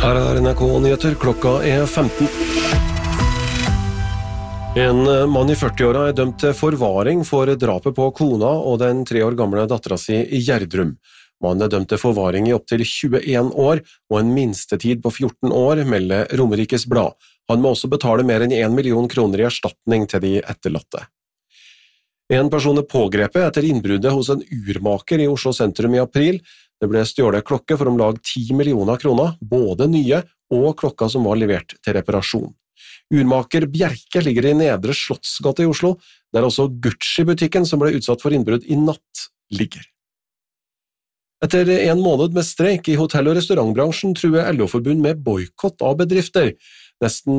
Her NRK-nyheter, klokka 15. En mann i 40-åra dømt til forvaring for drapet på kona og den 3 år gamle dattera si i Gjerdrum. Mannen dømt til forvaring i opptil 21 år og en minstetid på 14 år, melder Romerikes Blad. Han må også betale mer enn 1 million kroner i erstatning til de etterlatte. En person pågrepet etter innbruddet hos en urmaker i Oslo sentrum i april. Det ble stjålet klokke for om lag 10 millioner kroner, både nye og klokka som var levert til reparasjon. Urmaker Bjerke ligger i Nedre Slottsgate i Oslo, der også Gucci-butikken som ble utsatt for innbrudd i natt ligger. Etter en måned med streik i hotell- og restaurantbransjen truer LO-forbund med boykott av bedrifter. Nesten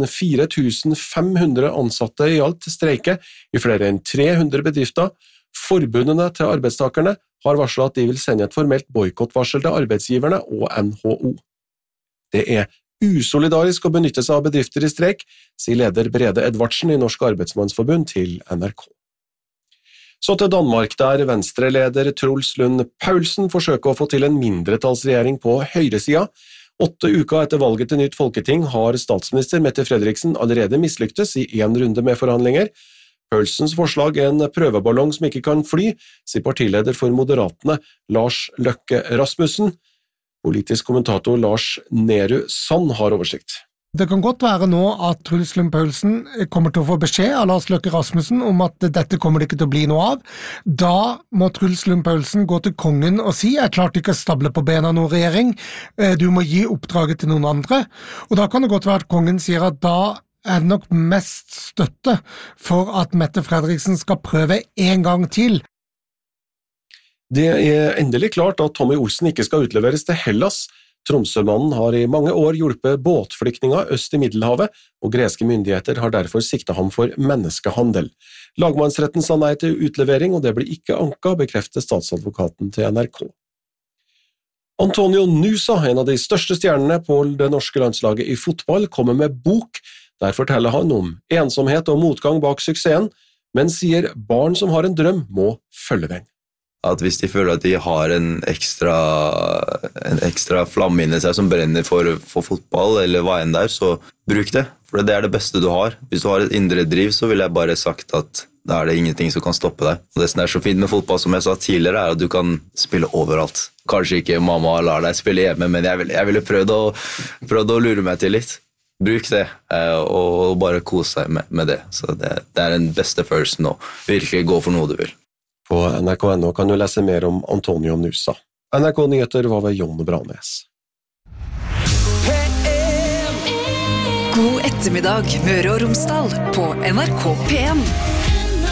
4500 ansatte i alt streiker i flere enn 300 bedrifter. Forbundene til arbeidstakerne har varslet at de vil sende et formelt boykottvarsel til arbeidsgiverne og NHO. Det usolidarisk å benytte seg av bedrifter i streik, sier leder Brede Edvardsen i Norsk Arbeidsmannsforbund til NRK. Så til Danmark, der Venstre-leder Truls Lund Poulsen forsøker å få til en mindretallsregjering på høyresida. 8 uker etter valget til nytt folketing har statsminister Mette Frederiksen allerede mislyktes i en runde med forhandlinger. Poulsens forslag en prøveballong som ikke kan fly, sier partileder for Moderatene Lars Løkke Rasmussen. Politisk kommentator Lars Nehru Sand har oversikt. Det kan godt være nå at Truls Lund Poulsen kommer til å få beskjed av Lars Løkke Rasmussen om at dette kommer det ikke til å bli noe av. Da må Truls Lund Poulsen gå til kongen og si «Jeg klarte ikke å stable på bena noen regjering, du må gi oppdraget til noen andre». Og da kan det godt være at kongen sier at da er det nok mest støtte for at Mette Frederiksen skal prøve en gang til. Det er endelig klart at Tommy Olsen ikke skal utleveres til Hellas. Tromsømannen har i mange år hjulpet båtflyktninger øst i Middelhavet, og greske myndigheter har derfor siktet ham for menneskehandel. Lagmannsretten sa nei til utlevering, og det ble ikke anka, bekrefter statsadvokaten til NRK. Antonio Nusa, en av de største stjernene på det norske landslaget i fotball, kommer med bok. Der forteller han om ensomhet og motgang bak suksessen, men sier barn som har en drøm må følge den. At hvis de føler at de har en ekstra flamme inni seg som brenner for fotball eller hva enn der, så bruk det, for det er det beste du har. Hvis du har et indre driv, så vil jeg bare sagt at da er det ingenting som kan stoppe deg. Og det som er så fint med fotball, som jeg sa tidligere, er at du kan spille overalt. Kanskje ikke mamma lar deg spille hjemme, men jeg ville prøvd å lure meg til litt. Bruk det, og bare kose deg med det. Så det er den beste følelsen nå. Virkelig gå for noe du vil. På NRK.no kan du lese mer om Antonio Nusa. NRK-nyheter var ved Jon Branes. God ettermiddag, Møre og Romsdal, på NRK P1.